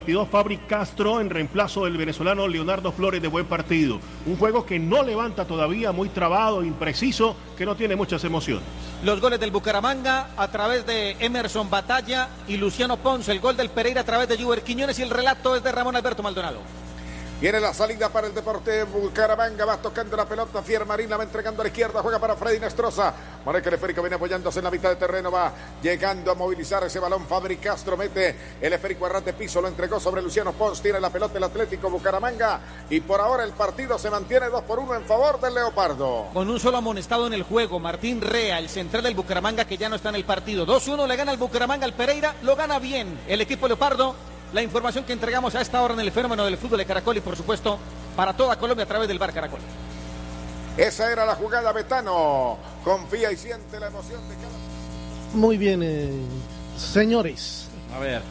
Fabri Castro en reemplazo del venezolano Leonardo Flores de buen partido. Un juego que no levanta todavía, muy trabado, impreciso, que no tiene muchas emociones. Los goles del Bucaramanga a través de Emerson Batalla y Luciano Ponce. El gol del Pereira a través de Juber Quiñones y el relato es de Ramón Alberto Maldonado. Viene la salida para el Deporte Bucaramanga, va tocando la pelota, Fiermarín la va entregando a la izquierda, juega para Freddy Nestroza, Maneca el esférico viene apoyándose en la mitad de terreno, va llegando a movilizar ese balón, Fabri Castro mete el esférico errante piso, lo entregó sobre Luciano Pons, tiene la pelota el Atlético Bucaramanga y por ahora el partido se mantiene 2-1 en favor del Leopardo. Con un solo amonestado en el juego, Martín Rea, el central del Bucaramanga que ya no está en el partido, 2-1 le gana el Bucaramanga al Pereira, lo gana bien el equipo Leopardo. La información que entregamos a esta hora en el fenómeno del fútbol de Caracol y por supuesto para toda Colombia a través del Bar Caracol. Esa era la jugada, Betano. Confía y siente la emoción de cada... Muy bien, señores. A ver.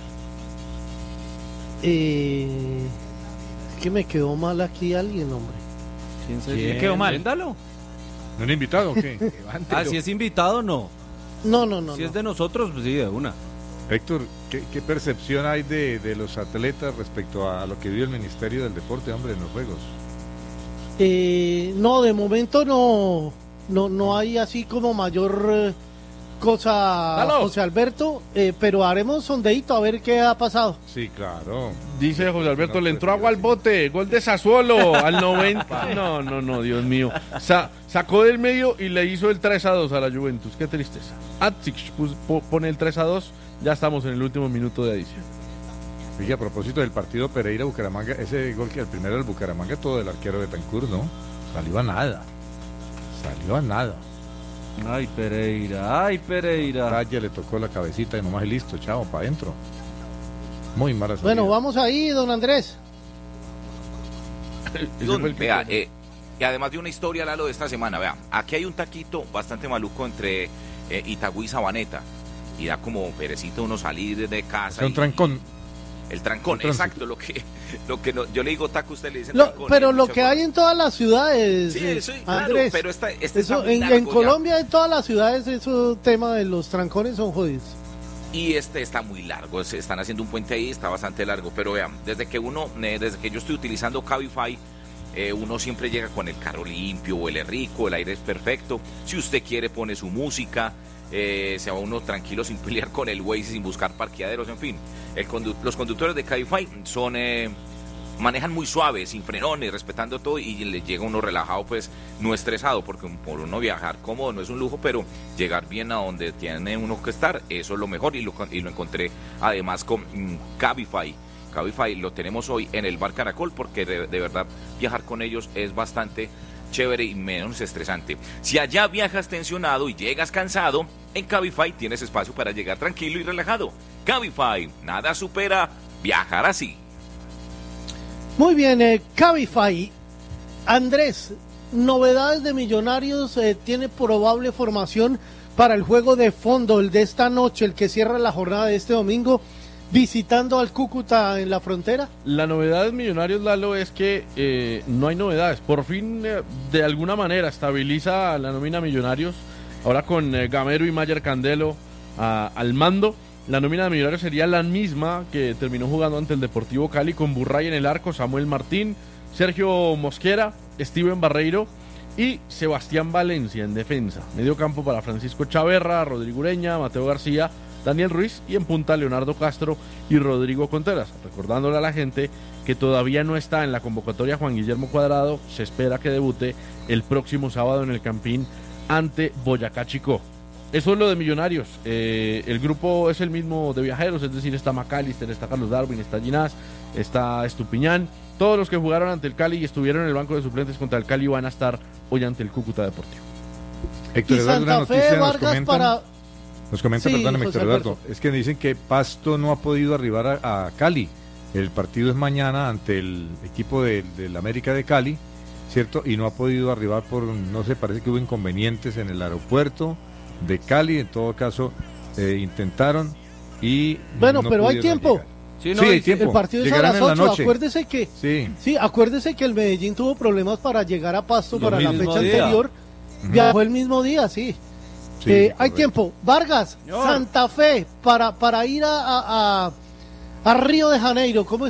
Que me quedó mal aquí alguien, hombre. ¿Quién quedó mal? Véndalo. ¿No es invitado o qué? Si es invitado, no. No. Si es de nosotros, pues sí, de una. Héctor, ¿qué percepción hay de los atletas respecto a lo que dio el Ministerio del Deporte, hombre, en los Juegos? No, de momento no hay así como mayor cosa, ¡Halo! José Alberto, pero haremos sondeíto a ver qué ha pasado. Sí, claro. Dice José Alberto, le entró agua al bote, gol de Sassuolo al 90. No, Dios mío. Sacó del medio y le hizo el 3-2 a la Juventus, qué tristeza. Atsic pone el 3-2. Ya estamos en el último minuto de adición. Oye, a propósito del partido Pereira-Bucaramanga, ese gol que el primero del Bucaramanga, todo del arquero de Betancur, ¿no? Salió a nada. Ay, Pereira. Raya le tocó la cabecita y nomás y listo, chao, para adentro. Muy mala salida. Bueno, vamos ahí, don Andrés. Vea, y además de una historia, Lalo, de esta semana, vea, aquí hay un taquito bastante maluco entre Itagüí y Sabaneta. Y da como perecito uno salir de casa. Es un trancón. El trancón, exacto, lo que no, yo le digo taco, usted le dice trancón. Pero lo que hay en todas las ciudades, sí, Andrés, claro, pero eso, en Colombia, en todas las ciudades, ese tema de los trancones son jodidos. Y está muy largo, se están haciendo un puente ahí, está bastante largo, pero vean, desde que yo estoy utilizando Cabify, uno siempre llega con el carro limpio, huele rico, el aire es perfecto, si usted quiere pone su música, se va uno tranquilo sin pelear con el Waze, sin buscar parqueaderos, en fin. Los conductores de Cabify manejan muy suave, sin frenones, respetando todo y le llega uno relajado, pues no estresado, porque por uno viajar cómodo no es un lujo, pero llegar bien a donde tiene uno que estar, eso es lo mejor y lo encontré además con Cabify. Cabify lo tenemos hoy en el Bar Caracol porque de verdad viajar con ellos es bastante chévere y menos estresante. Si allá viajas tensionado y llegas cansado, en Cabify tienes espacio para llegar tranquilo y relajado. Cabify, nada supera viajar así. Muy bien, Cabify. Andrés, novedades de Millonarios, tiene probable formación para el juego de fondo, el de esta noche, el que cierra la jornada de este domingo, visitando al Cúcuta en la frontera. La novedad de Millonarios, Lalo, es que no hay novedades. Por fin, de alguna manera, estabiliza la nómina Millonarios. Ahora con Gamero y Mayer Candelo al mando. La nómina de Millonarios sería la misma que terminó jugando ante el Deportivo Cali, con Burray en el arco, Samuel Martín, Sergio Mosquera, Steven Barreiro y Sebastián Valencia en defensa. Medio campo para Francisco Chaverra, Rodrigo Ureña, Mateo García, Daniel Ruiz y en punta Leonardo Castro y Rodrigo Contreras. Recordándole a la gente que todavía no está en la convocatoria Juan Guillermo Cuadrado, se espera que debute el próximo sábado en el Campín ante Boyacá Chicó. Eso es lo de Millonarios. El grupo es el mismo de viajeros, es decir, está McAllister, está Carlos Darwin, está Ginás, está Estupiñán. Todos los que jugaron ante el Cali y estuvieron en el banco de suplentes contra el Cali van a estar hoy ante el Cúcuta Deportivo. Héctor Eduardo, una noticia nos comenta, sí, perdóname, Héctor Eduardo. Es que dicen que Pasto no ha podido arribar a Cali. El partido es mañana ante el equipo del América de Cali, ¿cierto? Y no ha podido arribar no sé, parece que hubo inconvenientes en el aeropuerto de Cali. En todo caso, intentaron y bueno, no pero hay tiempo. Sí, hay tiempo. El partido es a Llegarán las 8. noche. Acuérdese que el Medellín tuvo problemas para llegar a Pasto para la fecha día. anterior. Viajó el mismo día, sí. Hay tiempo. Vargas, Señor. Santa Fe, para ir a a Río de Janeiro. ¿Cómo